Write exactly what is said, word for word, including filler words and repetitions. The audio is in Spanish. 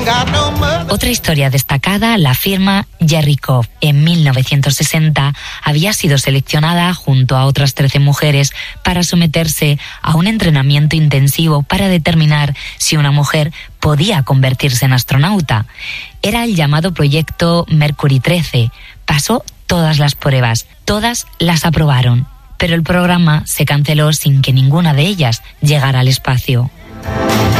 Otra historia destacada la firma Jerricoff. En mil novecientos sesenta había sido seleccionada junto a otras trece mujeres para someterse a un entrenamiento intensivo para determinar si una mujer podía convertirse en astronauta. Era el llamado proyecto Mercury trece. Pasó todas las pruebas, todas las aprobaron, pero el programa se canceló sin que ninguna de ellas llegara al espacio.